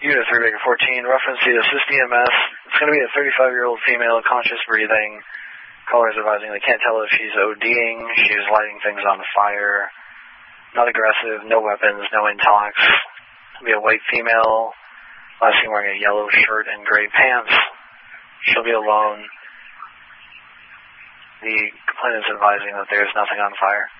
Unit 3 Baker 14, reference to assist EMS. It's going to be a 35-year-old female, conscious breathing. Callers advising they can't tell if she's ODing, she's lighting things on fire. Not aggressive, no weapons, no intox. It'll be a white female, last seen wearing a yellow shirt and gray pants. She'll be alone. The complainant's advising that there's nothing on fire.